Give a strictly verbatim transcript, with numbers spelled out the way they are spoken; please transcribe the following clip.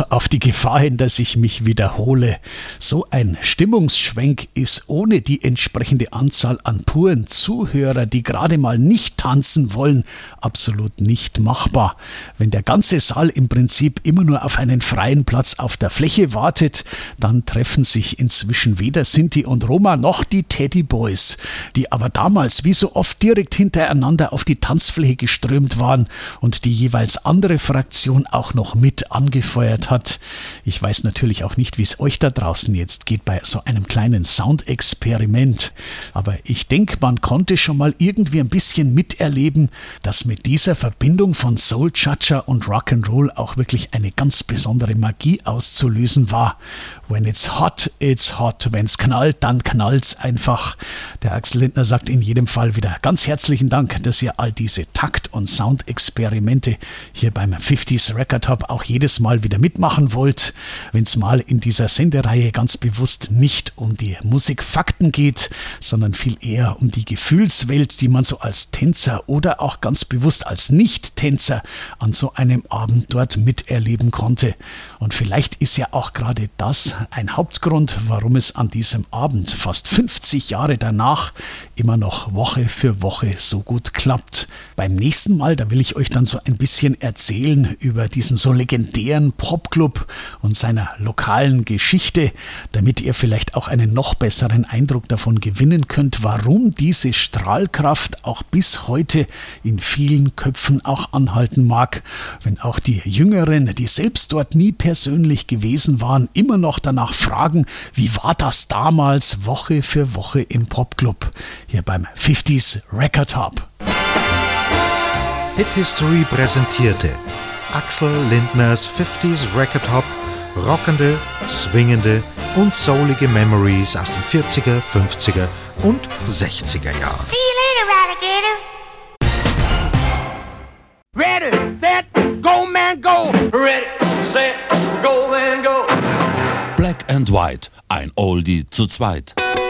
auf die Gefahr hin, dass ich mich wiederhole. So ein Stimmungsschwenk ist ohne die entsprechende Anzahl an puren Zuhörer, die gerade mal nicht tanzen wollen, absolut nicht machbar. Wenn der ganze Saal im Prinzip immer nur auf einen freien Platz auf der Fläche wartet, dann treffen sich inzwischen weder Sinti und Roma noch die Teddy Boys, die aber damals wie so oft direkt hintereinander auf die Tanzfläche geströmt waren und die jeweils andere Fraktion auch noch mit angefeuert hat. Ich weiß natürlich auch nicht, wie es euch da draußen jetzt geht bei so einem kleinen Soundexperiment, aber ich denke, man konnte schon mal irgendwie ein bisschen miterleben, dass mit dieser Verbindung von Soul, Cha-Cha und Rock'n'Roll auch wirklich eine ganz besondere Magie auszulösen war. When it's hot, it's hot. Wenn's knallt, dann knallt's einfach. Der Axel Lindner sagt in jedem Fall wieder ganz herzlichen Dank, dass ihr all diese Takt- und Soundexperimente hier beim fünfziger Record Hub auch jedes Mal wieder mitmachen wollt. Wenn's mal in dieser Sendereihe ganz bewusst nicht um die Musikfakten geht, sondern viel eher um die Gefühlswelt, die man so als Tänzer oder auch ganz bewusst als Nicht-Tänzer an so einem Abend dort miterleben konnte. Und vielleicht ist ja auch gerade das ein Hauptgrund, warum es an diesem Abend, fast fünfzig Jahre danach, immer noch Woche für Woche so gut klappt. Beim nächsten Mal, da will ich euch dann so ein bisschen erzählen über diesen so legendären Popclub und seiner lokalen Geschichte, damit ihr vielleicht auch einen noch besseren Eindruck davon gewinnen könnt, warum diese Strahlkraft auch bis heute in vielen Köpfen auch anhalten mag, wenn auch die Jüngeren, die selbst dort nie persönlich gewesen waren, immer noch danach fragen, wie war das damals Woche für Woche im Popclub, hier beim fünfziger Record Hub. Hit History präsentierte Axel Lindners fünfziger Record Hub, rockende, swingende und soulige Memories aus den vierziger, fünfziger und sechziger Jahren. See you later, alligator. Ready, set, go man go. Ready, set, go man go. Black and White, ein Oldie zu zweit.